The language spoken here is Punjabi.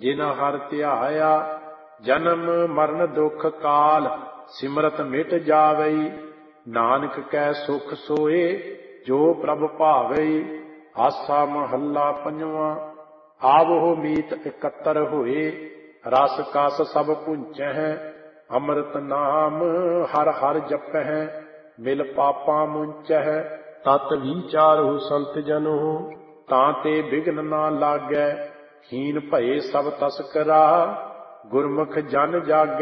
ਜਿਨ ਹਰਿ ਧਿਆਇਆ। ਜਨਮ ਮਰਨ ਦੁਖ ਕਾਲ ਸਿਮਰਤ ਮਿਟ ਜਾਵਈ। ਨਾਨਕ ਕੈ ਸੁਖ ਸੋਏ ਜੋ ਪ੍ਰਭ ਭਾਵਈ। ਆਸਾ ਮਹੱਲਾ ਪੰਜਵਾਂ। ਆਵੋ ਮੀਤ ਇਕੱਤਰ ਹੋਏ ਰਸ ਕਸ ਸਭ ਪੁੰਚਹਿ। ਅੰਮ੍ਰਿਤ ਨਾਮ ਹਰਿ ਹਰਿ ਜਪਹਿ ਮਿਲ ਪਾਪਾਂ ਮੁੰਚਹਿ। ਤਤ ਵਿਚਾਰਹੁ ਸੰਤ ਜਨੋ ਤਾਂ ਤੇ ਬਿਘਨ ਨਾ ਲਾਗੈ। ਹੀਨ ਭਏ ਸਭ ਤਸਕਰਾ ਗੁਰਮੁਖ ਜਨ ਜਾਗੈ।